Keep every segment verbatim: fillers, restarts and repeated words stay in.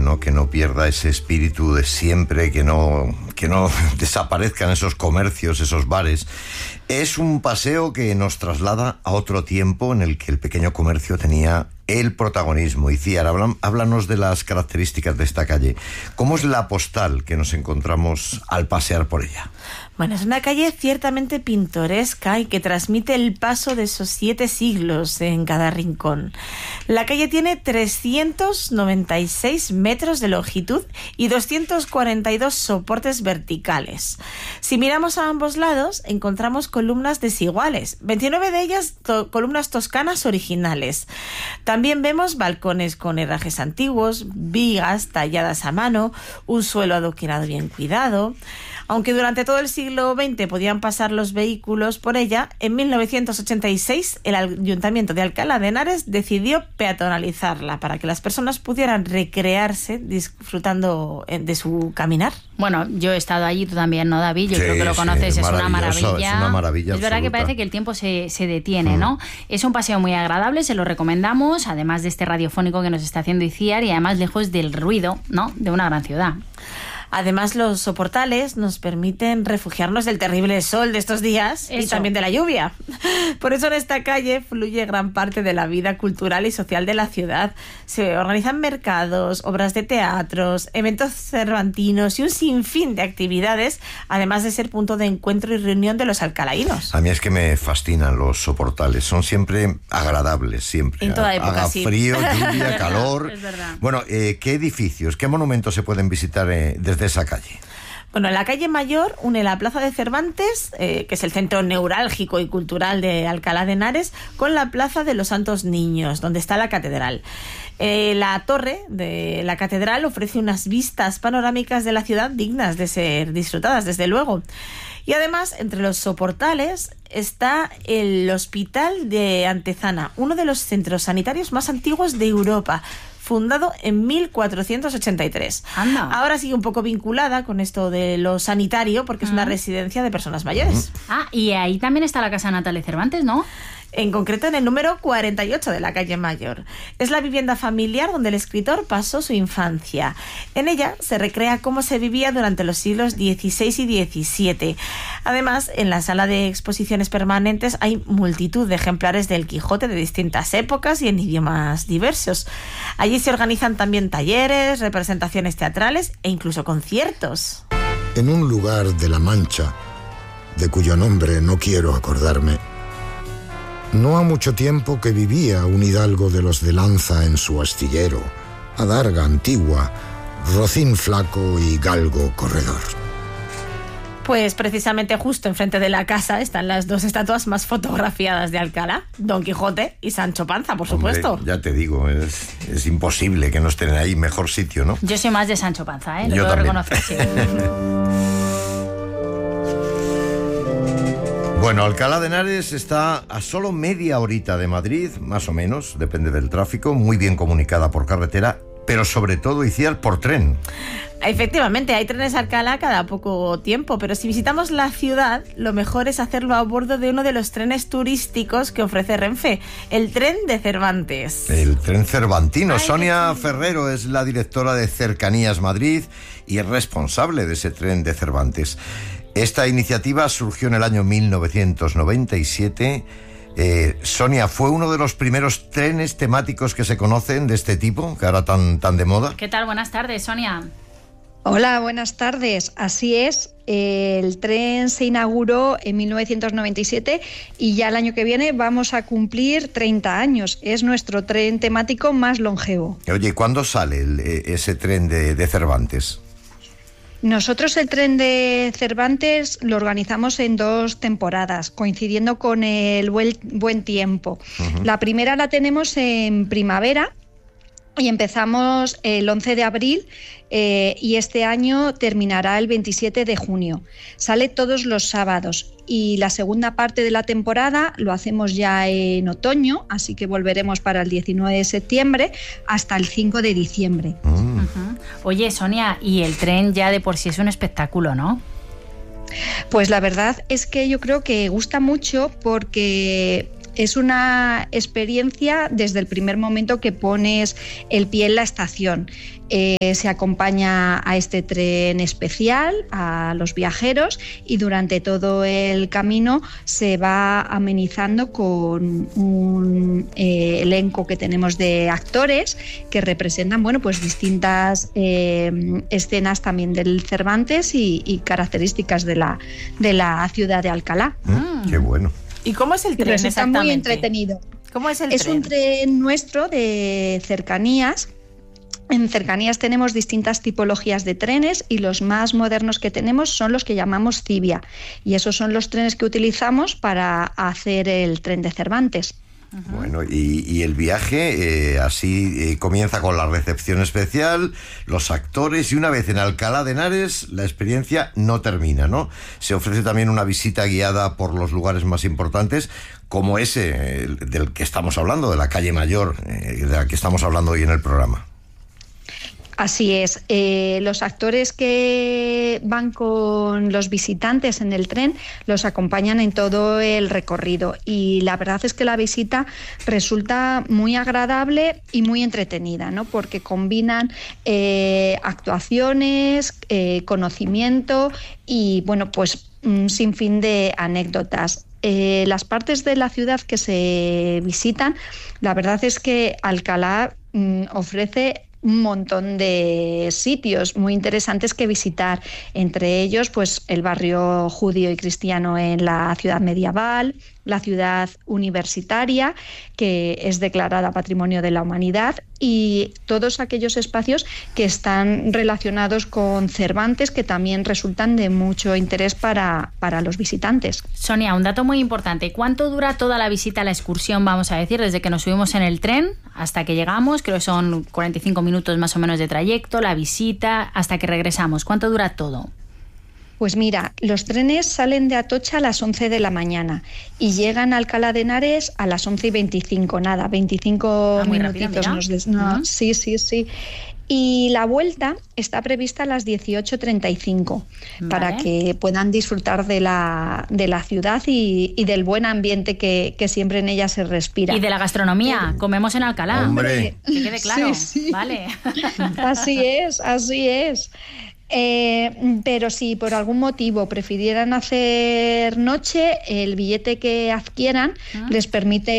¿no? Que no pierda ese espíritu de siempre, que no, que no desaparezcan esos comercios, esos bares. Es un paseo que nos traslada a otro tiempo en el que el pequeño comercio tenía el protagonismo. Iciar, háblanos de las características de esta calle. ¿Cómo es la postal que nos encontramos al pasear por ella? Bueno, es una calle ciertamente pintoresca y que transmite el paso de esos siete siglos en cada rincón. La calle tiene trescientos noventa y seis metros de longitud y doscientos cuarenta y dos soportes verticales. Si miramos a ambos lados, encontramos columnas desiguales, veintinueve de ellas to- columnas toscanas originales. También vemos balcones con herrajes antiguos, vigas talladas a mano, un suelo adoquinado bien cuidado. Aunque durante todo el siglo veinte podían pasar los vehículos por ella, en mil novecientos ochenta y seis el Ayuntamiento de Alcalá de Henares decidió peatonalizarla para que las personas pudieran recrearse disfrutando de su caminar. Bueno, yo he estado allí, tú también, ¿no, David? Yo sí, creo que lo sí, conoces, es una maravilla. Es una maravilla Es verdad absoluta. que parece que el tiempo se, se detiene, mm. ¿no? Es un paseo muy agradable, se lo recomendamos, además de este radiofónico que nos está haciendo Iciar y además lejos del ruido, ¿no?, de una gran ciudad. Además, los soportales nos permiten refugiarnos del terrible sol de estos días Eso. y también de la lluvia. Por eso en esta calle fluye gran parte de la vida cultural y social de la ciudad. Se organizan mercados, obras de teatros, eventos cervantinos y un sinfín de actividades, además de ser punto de encuentro y reunión de los alcalainos. A mí es que me fascinan los soportales, son siempre agradables, siempre. En toda época, Haga sí. frío, lluvia, Es verdad, calor. es verdad. Bueno, eh, ¿qué edificios, qué monumentos se pueden visitar eh, desde de esa calle? Bueno, la calle Mayor une la Plaza de Cervantes, eh, que es el centro neurálgico y cultural de Alcalá de Henares, con la Plaza de los Santos Niños, donde está la catedral. Eh, la torre de la catedral ofrece unas vistas panorámicas de la ciudad dignas de ser disfrutadas, desde luego. Y además, entre los soportales está el Hospital de Antezana, uno de los centros sanitarios más antiguos de Europa, fundado en mil cuatrocientos ochenta y tres. Anda. Ahora sigue un poco vinculada con esto de lo sanitario, porque es una residencia de personas mayores. Ah, y ahí también está la casa natal de Cervantes, ¿no? En concreto en el número cuarenta y ocho de la calle Mayor. Es la vivienda familiar donde el escritor pasó su infancia. En ella se recrea cómo se vivía durante los siglos dieciséis y diecisiete. Además, en la sala de exposiciones permanentes hay multitud de ejemplares del Quijote de distintas épocas y en idiomas diversos. Allí se organizan también talleres, representaciones teatrales e incluso conciertos. En un lugar de La Mancha, de cuyo nombre no quiero acordarme, no ha mucho tiempo que vivía un hidalgo de los de lanza en su astillero, adarga antigua, rocín flaco y galgo corredor. Pues precisamente justo enfrente de la casa están las dos estatuas más fotografiadas de Alcalá, Don Quijote y Sancho Panza, por supuesto. Hombre, ya te digo, es, es imposible que no estén ahí, mejor sitio, ¿no? Yo soy más de Sancho Panza, ¿eh? Lo Yo puedo también. reconocer, sí. Bueno, Alcalá de Henares está a solo media horita de Madrid, más o menos, depende del tráfico, muy bien comunicada por carretera, pero sobre todo, Iciar, por tren. Efectivamente, hay trenes a Alcalá cada poco tiempo, pero si visitamos la ciudad, lo mejor es hacerlo a bordo de uno de los trenes turísticos que ofrece Renfe, el tren de Cervantes. El tren cervantino. Ay, Sonia qué Ferrero es la directora de Cercanías Madrid y es responsable de ese tren de Cervantes. Esta iniciativa surgió en el año mil novecientos noventa y siete. Eh, Sonia, ¿fue uno de los primeros trenes temáticos que se conocen de este tipo, que ahora tan, tan de moda? ¿Qué tal? Buenas tardes, Sonia. Hola, buenas tardes. Así es, el tren se inauguró en mil novecientos noventa y siete y ya el año que viene vamos a cumplir treinta años. Es nuestro tren temático más longevo. Oye, ¿cuándo sale el, ese tren de, de Cervantes? Nosotros el tren de Cervantes lo organizamos en dos temporadas, coincidiendo con el buen, buen tiempo. Uh-huh. La primera la tenemos en primavera y empezamos el once de abril eh, y este año terminará el veintisiete de junio. Sale todos los sábados y la segunda parte de la temporada lo hacemos ya en otoño, así que volveremos para el diecinueve de septiembre hasta el cinco de diciembre. Mm. Uh-huh. Oye, Sonia, y el tren ya de por sí es un espectáculo, ¿no? Pues la verdad es que yo creo que gusta mucho porque es una experiencia desde el primer momento que pones el pie en la estación. Eh, se acompaña a este tren especial, a los viajeros, y durante todo el camino se va amenizando con un eh, elenco que tenemos de actores que representan, bueno, pues distintas eh, escenas también del Cervantes y, y características de la, de la ciudad de Alcalá. Mm, qué bueno. ¿Y cómo es el tren Está exactamente? muy entretenido. ¿Cómo es el es tren? un tren nuestro de cercanías. En cercanías tenemos distintas tipologías de trenes y los más modernos que tenemos son los que llamamos Civia. Y esos son los trenes que utilizamos para hacer el tren de Cervantes. Uh-huh. Bueno, y, y el viaje eh, así eh, comienza con la recepción especial, los actores, y una vez en Alcalá de Henares la experiencia no termina, ¿no? Se ofrece también una visita guiada por los lugares más importantes, como ese eh, del que estamos hablando, de la calle Mayor, eh, de la que estamos hablando hoy en el programa. Así es. Eh, los actores que van con los visitantes en el tren los acompañan en todo el recorrido, y la verdad es que la visita resulta muy agradable y muy entretenida, ¿no? Porque combinan eh, actuaciones, eh, conocimiento y, bueno, pues un sinfín de anécdotas. Eh, las partes de la ciudad que se visitan, la verdad es que Alcalá mm, ofrece un montón de sitios muy interesantes que visitar, entre ellos pues el barrio judío y cristiano en la ciudad medieval, la ciudad universitaria, que es declarada Patrimonio de la Humanidad, y todos aquellos espacios que están relacionados con Cervantes, que también resultan de mucho interés para, para los visitantes. Sonia, un dato muy importante. ¿Cuánto dura toda la visita a la excursión, vamos a decir, desde que nos subimos en el tren hasta que llegamos? Creo que son cuarenta y cinco minutos más o menos de trayecto, la visita, hasta que regresamos. ¿Cuánto dura todo? Pues mira, los trenes salen de Atocha a las once de la mañana y llegan a Alcalá de Henares a las once y veinticinco, nada, veinticinco ah, muy minutitos. rápido, nos des... no, uh-huh. Sí, sí, sí. Y la vuelta está prevista a las dieciocho treinta y cinco, vale, para que puedan disfrutar de la, de la ciudad y, y del buen ambiente que, que siempre en ella se respira. Y de la gastronomía, eh, comemos en Alcalá. Hombre. Que quede claro, sí, sí. Vale. Así es, así es. Eh, pero si por algún motivo prefirieran hacer noche, el billete que adquieran ¿Ah? les permite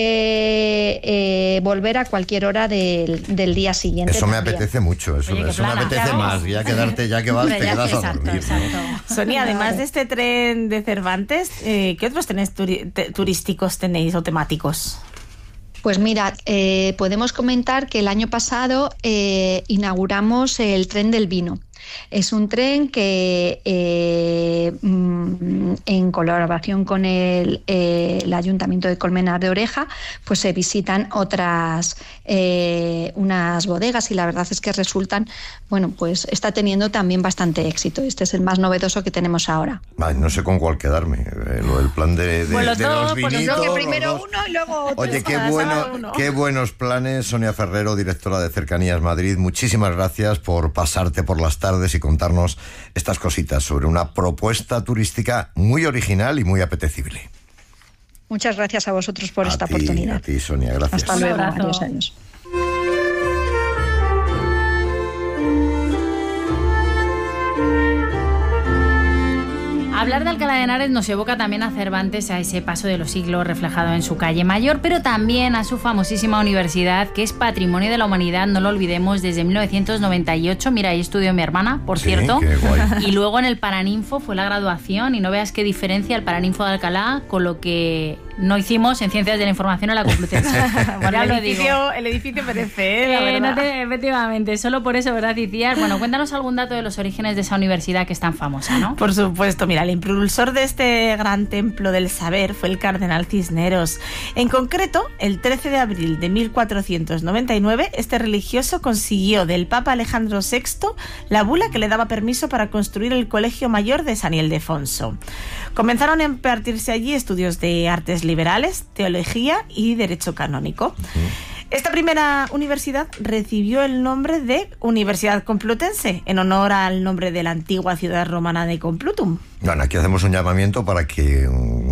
eh, volver a cualquier hora del, del día siguiente. Eso me también. apetece mucho, eso, Oye, eso me apetece claro. más, ya quedarte, ya que vas, te quedas exacto, a dormir. Exacto. Sonia, además de este tren de Cervantes, eh, ¿qué otros trenes turi- te- turísticos tenéis o temáticos? Pues mira, eh, podemos comentar que el año pasado eh, inauguramos el tren del vino. Es un tren que eh, en colaboración con el, eh, el Ayuntamiento de Colmenar de Oreja, pues se visitan otras eh, unas bodegas, y la verdad es que resultan, bueno, pues está teniendo también bastante éxito. Este es el más novedoso que tenemos ahora. Ay, no sé con cuál quedarme. Eh, lo del plan de, de, Bueno, de todo, los pues vinitos. Que primero los... uno y luego otro. Oye, qué, bueno, qué buenos planes, Sonia Ferrero, directora de Cercanías Madrid. Muchísimas gracias por pasarte por las tardes y contarnos estas cositas sobre una propuesta turística muy original y muy apetecible. Muchas gracias a vosotros por a esta ti, oportunidad. A ti, Sonia, gracias. Hasta luego. Un abrazo. Adiós, adiós. Hablar de Alcalá de Henares nos evoca también a Cervantes, a ese paso de los siglos reflejado en su calle Mayor, pero también a su famosísima universidad, que es Patrimonio de la Humanidad, no lo olvidemos, desde mil novecientos noventa y ocho. Mira, ahí estudió mi hermana, por Sí, cierto. qué guay. Y luego en el Paraninfo fue la graduación, y no veas qué diferencia el Paraninfo de Alcalá con lo que no hicimos en Ciencias de la Información en la Complutense. Bueno, Ya el, lo edificio, digo. el edificio merece, ¿eh? La Eh, verdad. no te- efectivamente, solo por eso, ¿verdad, Iciar? Bueno, cuéntanos algún dato de los orígenes de esa universidad que es tan famosa, ¿no? Por supuesto, mira, el impulsor de este gran templo del saber fue el cardenal Cisneros. En concreto, el trece de abril de mil cuatrocientos noventa y nueve, este religioso consiguió del Papa Alejandro sexto la bula que le daba permiso para construir el Colegio Mayor de San Ildefonso. Comenzaron a impartirse allí estudios de artes liberales, teología y derecho canónico. Esta primera universidad recibió el nombre de Universidad Complutense, en honor al nombre de la antigua ciudad romana de Complutum. Bueno, aquí hacemos un llamamiento para que um,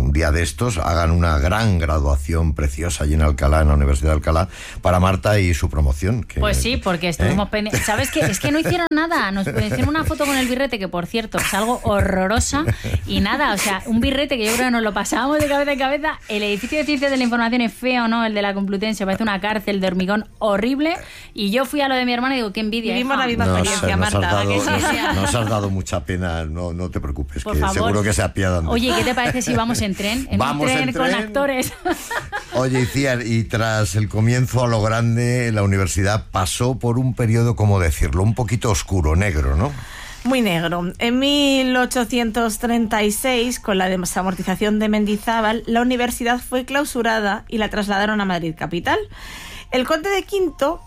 un día de estos hagan una gran graduación preciosa allí en Alcalá, en la Universidad de Alcalá, para Marta y su promoción. Que, pues sí, porque estuvimos ¿eh? pendientes. ¿Sabes qué? Es que no hicieron nada. Nos hicieron una foto con el birrete, que por cierto es algo horrorosa. Y nada, o sea, un birrete que yo creo que nos lo pasábamos de cabeza en cabeza. El edificio de Ciencias de la Información es feo, ¿no? El de la Complutense parece una cárcel de hormigón horrible. Y yo fui a lo de mi hermana y digo, qué envidia. Vivimos la misma Nos, experiencia, nos has Marta. dado, ¿A que sí? nos, nos has dado mucha pena, no, no te preocupes, Por que favor. seguro que se apiadan. de- Oye, ¿qué te parece si vamos en tren? En Vamos un tren, en con tren. actores. Oye, Iciar, y tras el comienzo a lo grande, la universidad pasó por un periodo, ¿cómo decirlo?, un poquito oscuro, negro, ¿no? Muy negro. En mil ochocientos treinta y seis, con la desamortización de Mendizábal, la universidad fue clausurada y la trasladaron a Madrid capital. El conde de Quinto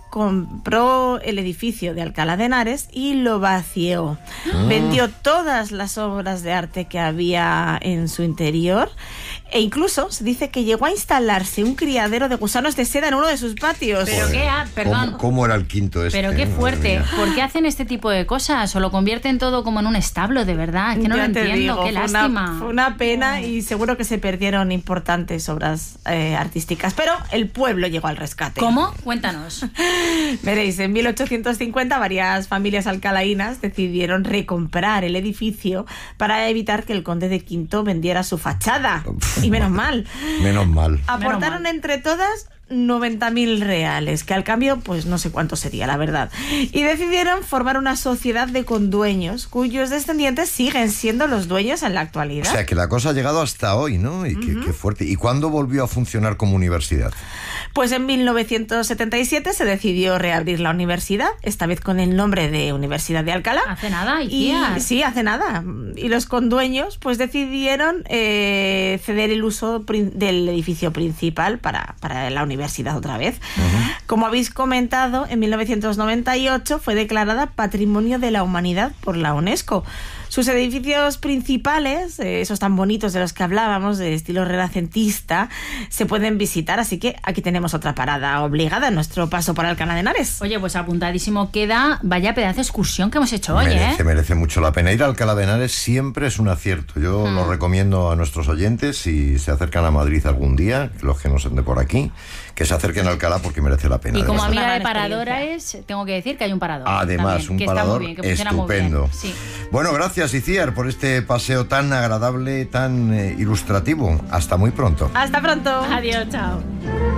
compró el edificio de Alcalá de Henares y lo vació. Ah. Vendió todas las obras de arte que había en su interior e incluso se dice que llegó a instalarse un criadero de gusanos de seda en uno de sus patios. Pero qué, ah, perdón. ¿Cómo, cómo era el quinto este? Pero qué Madre fuerte. mía. ¿Por qué hacen este tipo de cosas? ¿O lo convierten todo como en un establo, de verdad? Es que no Ya lo te entiendo. digo, Qué fue lástima. Una, fue una pena y seguro que se perdieron importantes obras eh, artísticas. Pero el pueblo llegó al rescate. ¿Cómo? Cuéntanos. Veréis, en mil ochocientos cincuenta varias familias alcalainas decidieron recomprar el edificio para evitar que el conde de Quinto vendiera su fachada. Y menos mal. Menos mal. Aportaron entre todas noventa mil reales, que al cambio pues no sé cuánto sería, la verdad. Y decidieron formar una sociedad de condueños cuyos descendientes siguen siendo los dueños en la O actualidad. sea, que la cosa ha llegado hasta hoy, ¿no? Y qué, qué fuerte. ¿Y cuándo volvió a funcionar como universidad? Pues en mil novecientos setenta y siete se decidió reabrir la universidad, esta vez con el nombre de Universidad de Alcalá. Hace nada, Y Iciar. sí, hace nada. Y los condueños pues decidieron eh, ceder el uso prin- del edificio principal para, para la universidad otra vez. Uh-huh. Como habéis comentado, en mil novecientos noventa y ocho fue declarada Patrimonio de la Humanidad por la UNESCO. Sus edificios principales, eh, esos tan bonitos de los que hablábamos, de estilo renacentista, se pueden visitar, así que aquí tenemos otra parada obligada en nuestro paso por Alcalá de Henares. Oye, pues apuntadísimo queda. Vaya pedazo de excursión que hemos hecho hoy, merece, ¿eh? merece mucho la pena. Ir a Alcalá de Henares siempre es un acierto. Yo Hmm. lo recomiendo a nuestros oyentes, si se acercan a Madrid algún día, los que no son de por aquí, que se acerquen a Alcalá porque merece la pena. Y como Además, amiga Una de gran paradores, tengo que decir que hay un parador. Además, también, un que parador está muy bien, que funciona estupendo. Muy bien. Sí. Bueno, gracias, Iciar, por este paseo tan agradable, tan eh, ilustrativo. Hasta muy pronto. Hasta pronto. Adiós, chao.